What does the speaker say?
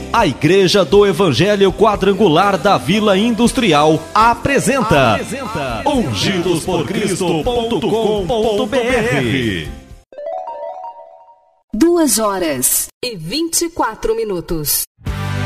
A Igreja do Evangelho Quadrangular da Vila Industrial apresenta ungidosporcristo.com.br. 2 horas e 24 minutos.